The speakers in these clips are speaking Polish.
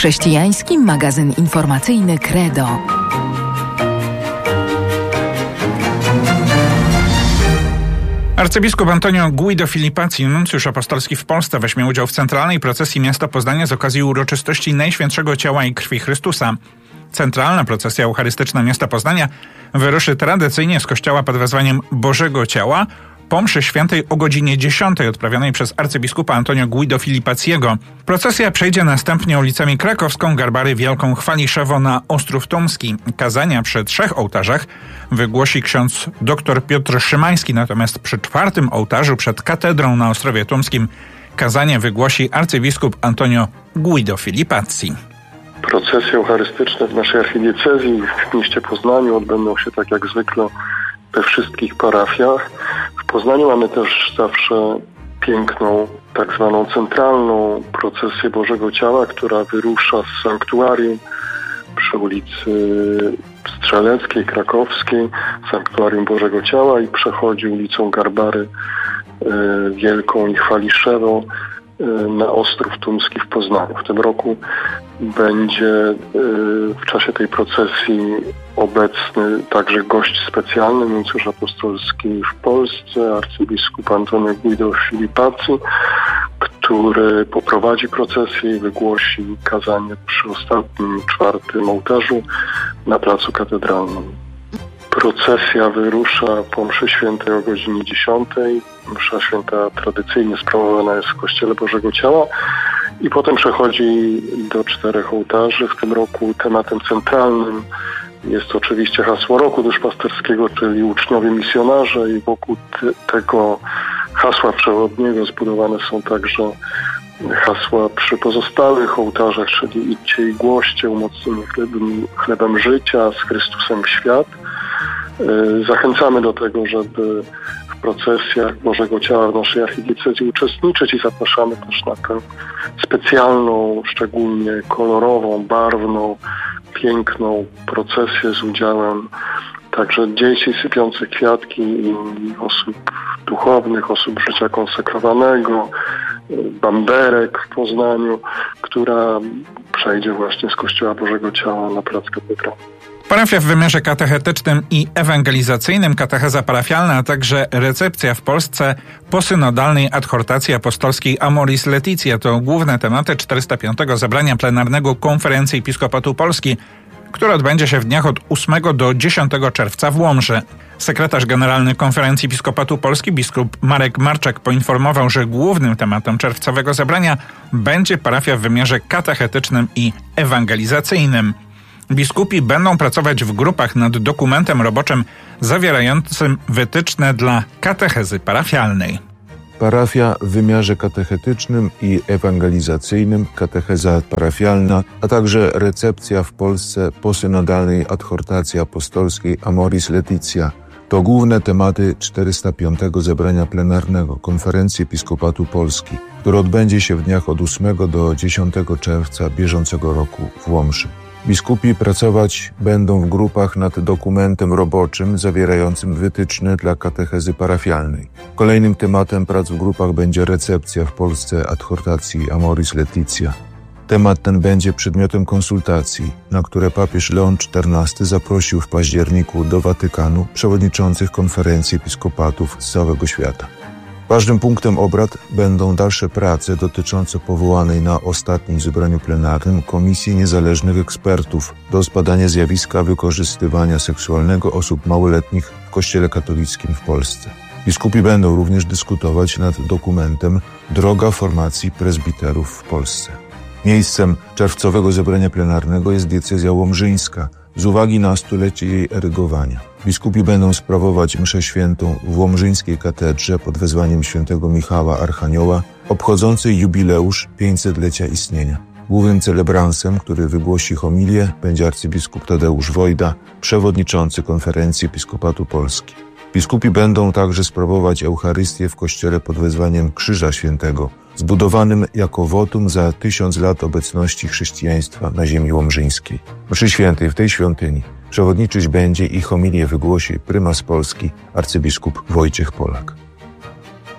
Chrześcijański magazyn informacyjny Credo. Arcybiskup Antonio Guido Filipazzi, nuncjusz apostolski w Polsce, weźmie udział w centralnej procesji miasta Poznania z okazji uroczystości Najświętszego Ciała i Krwi Chrystusa. Centralna procesja eucharystyczna miasta Poznania wyruszy tradycyjnie z kościoła pod wezwaniem Bożego Ciała po mszy świętej o godzinie 10 odprawianej przez arcybiskupa Antonio Guido Filipazziego. Procesja przejdzie następnie ulicami Krakowską, Garbary, Wielką, Chwaliszewo na Ostrów Tumski. Kazania przy 3 ołtarzach wygłosi ksiądz dr Piotr Szymański, natomiast przy 4 ołtarzu przed katedrą na Ostrowie Tumskim kazanie wygłosi arcybiskup Antonio Guido Filipazzi. Procesje eucharystyczne w naszej archidiecezji w mieście Poznaniu odbędą się tak jak zwykle we wszystkich parafiach. W Poznaniu mamy też zawsze piękną, tak zwaną centralną procesję Bożego Ciała, która wyrusza z sanktuarium przy ulicy Strzeleckiej, Krakowskiej, sanktuarium Bożego Ciała i przechodzi ulicą Garbary, Wielką i Chwaliszewą na Ostrów Tumski w Poznaniu. W tym roku będzie w czasie tej procesji obecny także gość specjalny, nuncjusz apostolski w Polsce, arcybiskup Antonio Guido Filipazzi, który poprowadzi procesję i wygłosi kazanie przy ostatnim 4 ołtarzu na placu katedralnym. Procesja wyrusza po mszy świętej o godzinie 10. Msza święta tradycyjnie sprawowana jest w Kościele Bożego Ciała i potem przechodzi do 4 ołtarzy. W tym roku tematem centralnym jest oczywiście hasło roku duszpasterskiego, czyli uczniowie misjonarze, i wokół tego hasła przewodniego zbudowane są także hasła przy pozostałych ołtarzach, czyli idźcie i głoście, umocnienie chlebem życia, z Chrystusem w świat. Zachęcamy do tego, żeby w procesjach Bożego Ciała w naszej archidiecezji uczestniczyć i zapraszamy też na tę specjalną, szczególnie kolorową, barwną, piękną procesję z udziałem także dzieci sypiących kwiatki i osób duchownych, osób życia konsekrowanego, banderek w Poznaniu, która przejdzie właśnie z Kościoła Bożego Ciała na plac katedralny. Parafia w wymiarze katechetycznym i ewangelizacyjnym, katecheza parafialna, a także recepcja w Polsce posynodalnej adhortacji apostolskiej Amoris Laetitia to główne tematy 405. zebrania plenarnego Konferencji Episkopatu Polski, które odbędzie się w dniach od 8 do 10 czerwca w Łomży. Sekretarz generalny Konferencji Episkopatu Polski, biskup Marek Marczak, poinformował, że głównym tematem czerwcowego zebrania będzie parafia w wymiarze katechetycznym i ewangelizacyjnym. Biskupi będą pracować w grupach nad dokumentem roboczym zawierającym wytyczne dla katechezy parafialnej. Parafia w wymiarze katechetycznym i ewangelizacyjnym, katecheza parafialna, a także recepcja w Polsce posynodalnej adhortacji apostolskiej Amoris Laetitia to główne tematy 405. zebrania plenarnego Konferencji Episkopatu Polski, które odbędzie się w dniach od 8 do 10 czerwca bieżącego roku w Łomży. Biskupi pracować będą w grupach nad dokumentem roboczym zawierającym wytyczne dla katechezy parafialnej. Kolejnym tematem prac w grupach będzie recepcja w Polsce adhortacji Amoris Laetitia. Temat ten będzie przedmiotem konsultacji, na które papież Leon XIV zaprosił w październiku do Watykanu przewodniczących konferencji episkopatów z całego świata. Ważnym punktem obrad będą dalsze prace dotyczące powołanej na ostatnim zebraniu plenarnym Komisji Niezależnych Ekspertów do zbadania zjawiska wykorzystywania seksualnego osób małoletnich w Kościele katolickim w Polsce. Biskupi będą również dyskutować nad dokumentem Droga formacji prezbiterów w Polsce. Miejscem czerwcowego zebrania plenarnego jest diecezja łomżyńska z uwagi na 100-lecie jej erygowania. Biskupi będą sprawować mszę świętą w łomżyńskiej katedrze pod wezwaniem świętego Michała Archanioła, obchodzącej jubileusz 500-lecia istnienia. Głównym celebransem, który wygłosi homilię, będzie arcybiskup Tadeusz Wojda, przewodniczący Konferencji Episkopatu Polski. Biskupi będą także sprawować Eucharystię w kościele pod wezwaniem Krzyża Świętego, zbudowanym jako wotum za 1000 lat obecności chrześcijaństwa na ziemi łomżyńskiej. Mszy świętej w tej świątyni przewodniczyć będzie i homilię wygłosi prymas Polski, arcybiskup Wojciech Polak.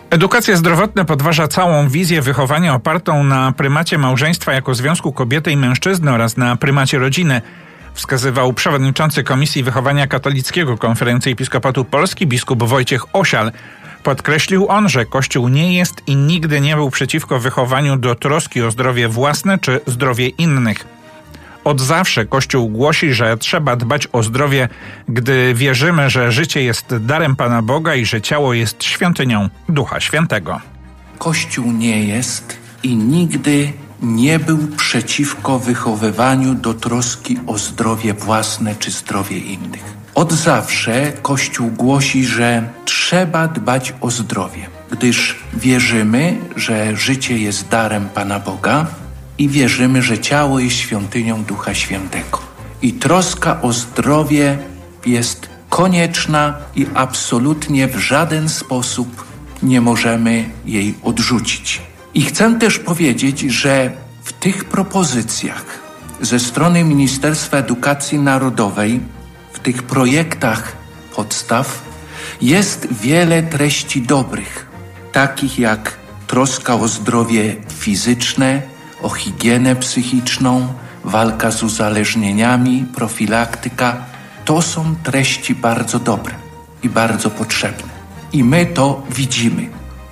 Edukacja zdrowotna podważa całą wizję wychowania opartą na prymacie małżeństwa jako związku kobiety i mężczyzny oraz na prymacie rodziny, wskazywał przewodniczący Komisji Wychowania Katolickiego Konferencji Episkopatu Polski biskup Wojciech Osial. Podkreślił on, że Kościół nie jest i nigdy nie był przeciwko wychowaniu do troski o zdrowie własne czy zdrowie innych. Od zawsze Kościół głosi, że trzeba dbać o zdrowie, gdy wierzymy, że życie jest darem Pana Boga i że ciało jest świątynią Ducha Świętego. Kościół nie jest i nigdy nie był przeciwko wychowywaniu do troski o zdrowie własne czy zdrowie innych. Od zawsze Kościół głosi, że trzeba dbać o zdrowie, gdyż wierzymy, że życie jest darem Pana Boga i wierzymy, że ciało jest świątynią Ducha Świętego. I troska o zdrowie jest konieczna i absolutnie w żaden sposób nie możemy jej odrzucić. I chcę też powiedzieć, że w tych propozycjach ze strony Ministerstwa Edukacji Narodowej, w tych projektach podstaw jest wiele treści dobrych, takich jak troska o zdrowie fizyczne, o higienę psychiczną, walka z uzależnieniami, profilaktyka. To są treści bardzo dobre i bardzo potrzebne. I my to widzimy.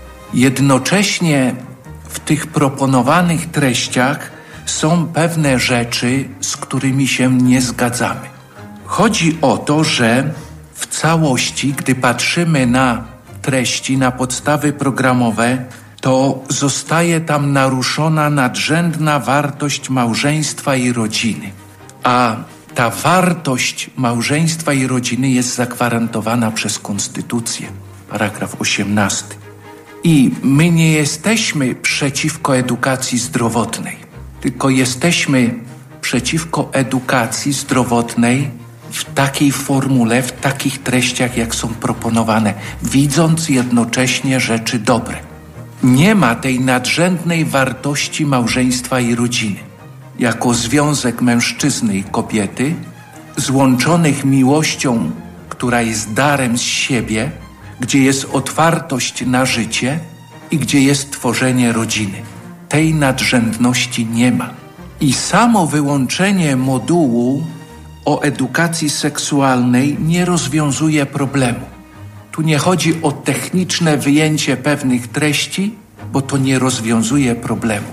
Jednocześnie w tych proponowanych treściach są pewne rzeczy, z którymi się nie zgadzamy. Chodzi o to, że w całości, gdy patrzymy na treści, na podstawy programowe, to zostaje tam naruszona nadrzędna wartość małżeństwa i rodziny. A ta wartość małżeństwa i rodziny jest zagwarantowana przez Konstytucję, paragraf 18. I my nie jesteśmy przeciwko edukacji zdrowotnej, tylko jesteśmy przeciwko edukacji zdrowotnej w takiej formule, w takich treściach, jak są proponowane, widząc jednocześnie rzeczy dobre. Nie ma tej nadrzędnej wartości małżeństwa i rodziny. Jako związek mężczyzny i kobiety, złączonych miłością, która jest darem z siebie, gdzie jest otwartość na życie i gdzie jest tworzenie rodziny. Tej nadrzędności nie ma. I samo wyłączenie modułu o edukacji seksualnej nie rozwiązuje problemu. Tu nie chodzi o techniczne wyjęcie pewnych treści, bo to nie rozwiązuje problemu.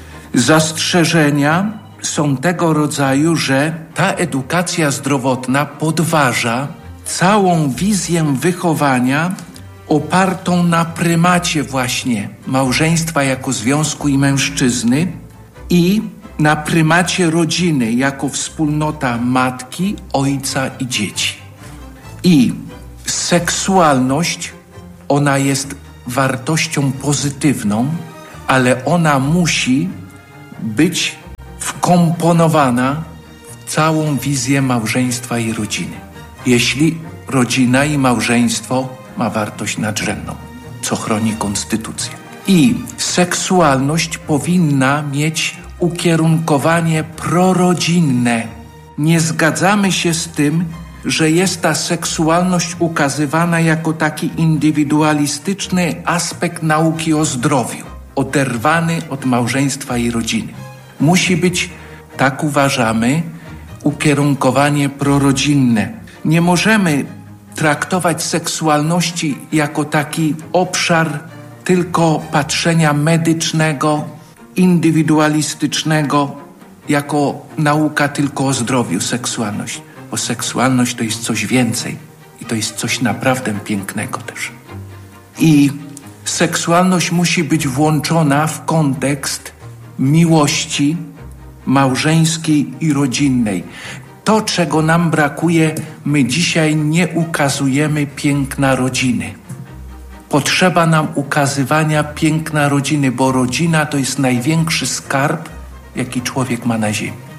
Zastrzeżenia są tego rodzaju, że ta edukacja zdrowotna podważa całą wizję wychowania opartą na prymacie właśnie małżeństwa jako związku i mężczyzny i na prymacie rodziny jako wspólnota matki, ojca i dzieci. I seksualność, ona jest wartością pozytywną, ale ona musi być wkomponowana w całą wizję małżeństwa i rodziny. Jeśli rodzina i małżeństwo ma wartość nadrzędną, co chroni Konstytucja. I seksualność powinna mieć ukierunkowanie prorodzinne. Nie zgadzamy się z tym, że jest ta seksualność ukazywana jako taki indywidualistyczny aspekt nauki o zdrowiu, oderwany od małżeństwa i rodziny. Musi być, tak uważamy, ukierunkowanie prorodzinne. Nie możemy traktować seksualności jako taki obszar tylko patrzenia medycznego, indywidualistycznego, jako nauka tylko o zdrowiu, seksualność. Bo seksualność to jest coś więcej i to jest coś naprawdę pięknego też. I seksualność musi być włączona w kontekst miłości małżeńskiej i rodzinnej. To, czego nam brakuje, my dzisiaj nie ukazujemy piękna rodziny. Potrzeba nam ukazywania piękna rodziny, bo rodzina to jest największy skarb, jaki człowiek ma na ziemi.